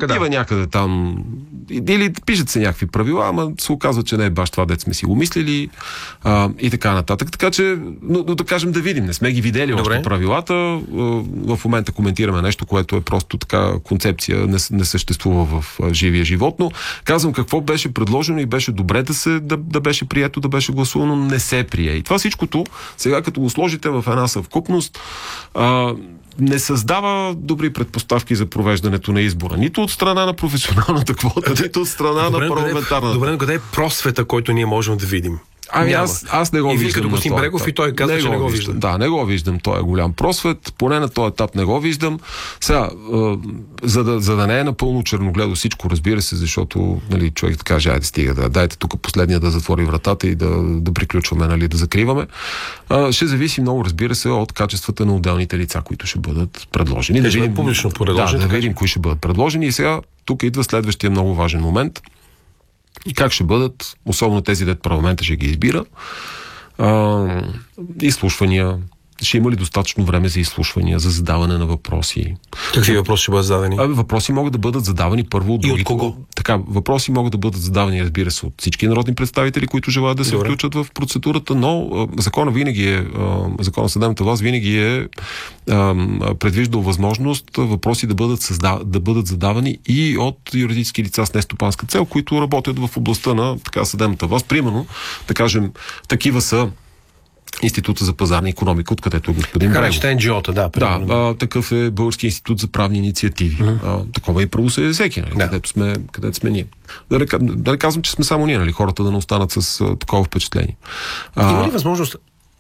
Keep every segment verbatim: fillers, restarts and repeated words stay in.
отива да. някъде там, или пишат се някакви правила, ама се оказва, че не е баш това, дето сме си го мислили а, и така нататък. Така че, но, но да кажем да видим, не сме ги видели Добре. още правилата. В момента коментираме нещо, което е просто така концепция, не, не съществува в живия живот, но казвам какво беше предложено и беше добре да, се, да, да беше прието, да беше гласувано, не се прие. И това всичкото, сега като го сложите в една съвкупност, а, не създава добри предпоставки за провеждането на избора. Нито от страна на професионалната квота, нито от страна добре, на парламентарната. Добре, но къде е просвета, който ние можем да видим? Ами аз, аз не го и виждам. И вие като господин Брегов и той казва, не че не го виждам. виждам. Да, не го виждам. Той е голям просвет. Поне на този етап не го виждам. Сега, е, за, да, за да не е напълно черногледо всичко, разбира се, защото нали, човек да каже, айде стига, да, дайте тук последния да затвори вратата и да, да приключваме, нали, да закриваме. Е, ще зависи много, разбира се, от качествата на отделните лица, които ще бъдат предложени. Те да ще видим, публично предложени. Да, да видим кои ще бъдат предложени. И сега тук идва следващия много важен момент. И как ще бъдат, особено тези, дет парламента ще ги избира, а, изслушвания. Ще има ли достатъчно време за изслушвания, за задаване на въпроси? Какви въпроси ще бъдат зададени? А, въпроси могат да бъдат задавани първо от другите. И от кого? Така, въпроси могат да бъдат задавани, разбира се, от всички народни представители, които желаят да се Добре. включат в процедурата, но а, закона винаги е, а, закона съдебната власт винаги е а, предвиждал възможност въпроси да бъдат, създа, да бъдат задавани и от юридически лица с нестопанска цел, които работят в областта на така, съдебната власт. Примерно, да кажем, такива са Института за пазарна икономика, откъдето е господин Така Брегов. че Ен Джи О-та, да. Да, а, такъв е Български институт за правни инициативи. Mm-hmm. А, такова и правосъдие всеки, нали, да. където, сме, където сме ние. Да не, да не казвам, че сме само ние, нали, хората да не останат с а, такова впечатление. А, Има ли възможност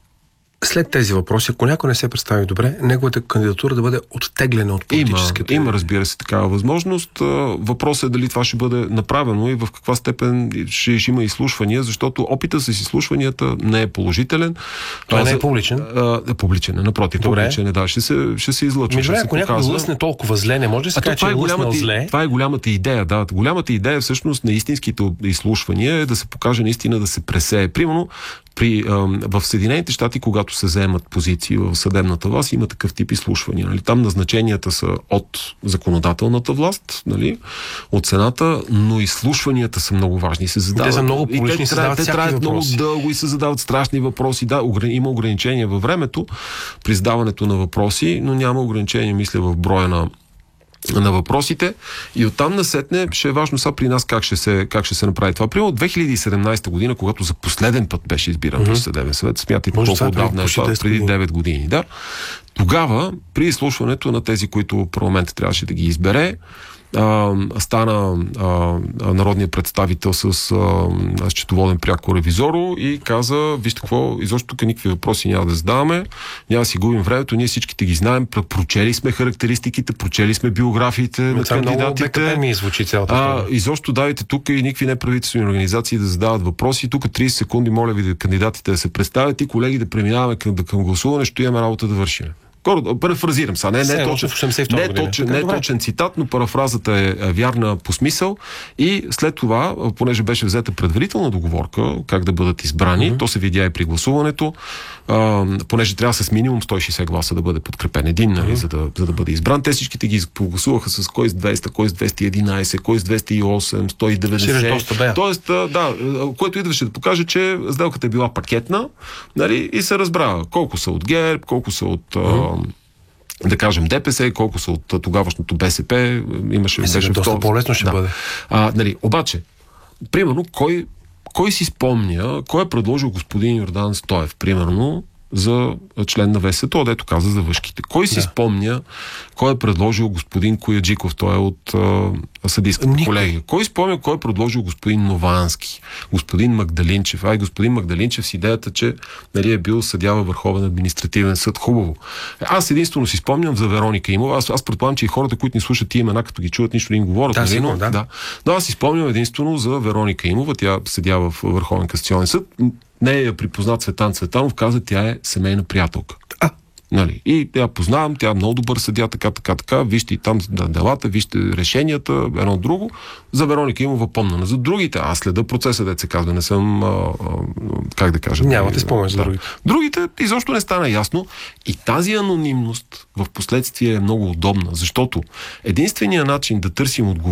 след тези въпроси, ако някой не се представи добре, неговата кандидатура да бъде оттеглена от политическата? Има, има, разбира се, такава възможност. Въпросът е дали това ще бъде направено и в каква степен ще, ще има изслушвания, защото опита с изслушванията не е положителен. Той а, не е публичен? А, е публичен, напротив, добре. публичен е, да, ще се, ще се излъчва. Между ще ако се някой показва. лъсне толкова зле, не може да се каже, че е лъснал зле. Това е голямата идея, да. Голямата идея всъщност на истинските изслушвания е да се покаже наистина да се пресее. Примерно, при, в Съединените щати, когато се заемат позиции в съдебната власт, има такъв тип изслушвания. Нали? Там назначенията са от законодателната власт, нали? От Сената, но изслушванията са много важни. Се задават, те са много публични, се задават те всякакви много въпроси. дълго и се задават страшни въпроси. Да, има ограничения във времето при задаването на въпроси, но няма ограничения, мисля, в броя на на въпросите и оттам насетне ще е важно сега при нас как ще се, как ще се направи това. Примерно от две хиляди и седемнадесета година, когато за последен път беше избиран mm-hmm. съдебен съвет, смятайте колко отдавна е това, преди девет години. Да? Тогава, при изслушването на тези, които парламентът трябваше да ги избере, а, стана а, народният представител с а, счетоводен пряко ревизоро и каза, вижте какво, изобщо тук никакви въпроси няма да задаваме, няма да си губим времето, ние всичките ги знаем, прочели сме характеристиките, прочели сме биографиите но на кандидатите. Това много ми звучи цялата а, изобщо давайте тук и никакви неправителствени организации да задават въпроси. Тук тридесет секунди, моля ви, да кандидатите да се представят и колеги да преминаваме към, към гласуване, ще имаме работа да вършим. Парафразирам сега. Не, не, е точен, не, е точен, не е точен цитат, но парафразата е вярна по смисъл. И след това, понеже беше взета предварителна договорка как да бъдат избрани, mm-hmm. то се видя и при гласуването, а, понеже трябва с минимум сто и шейсет гласа да бъде подкрепен един, нали, mm-hmm. за, да, за да бъде избран. Те всичките ги гласуваха с кой с двеста, кой с двеста и единадесет, кой с двеста и осем, сто и деветдесет. Тоест, да, което идваше да покаже, че сделката е била пакетна, нали, и се разбра колко са от ГЕРБ, колко са от mm-hmm. да кажем Де Пе Се, колко са от тогавашното Бе Се Пе, имаше... Беше доста втор... по-лесно ще да. бъде. А, нали, обаче, примерно, кой, кой си спомня, кой е предложил господин Йордан Стоев, примерно, за член на Ве Се, то, дето каза за въшките. Кой си да. спомня, кой е предложил господин Кояджиков, той е от а, съдийската колегия. Кой спомня, кой е предложил господин Новански, господин Магдалинчев, ай господин Магдалинчев с идеята, че нали, е бил съдия във Върховен административен съд. Хубаво. Аз единствено си спомням за Вероника Имова. Аз, аз предполагам, че и хората, които ни слушат тия имена, като ги чуват, нищо не им говорят. Да, нали, сигурно, но, да. да. Но аз си спомням единствено за Вероника Имова. Тя съдия в Върховен касационен съд. Не я припознат Цветан Цветанов, каза, тя е семейна приятелка. А. Нали? И я познавам, тя е много добър съдия, така, така, така. Вижте и там делата, вижте решенията, едно друго. За Вероника Имова помнена. За другите, аз следа процеса, дет се казва, не съм, а, а, как да кажа. Нямате спомен за да. другите. Другите изобщо не стана ясно. И тази анонимност в последствие е много удобна, защото единственият начин да търсим отговорност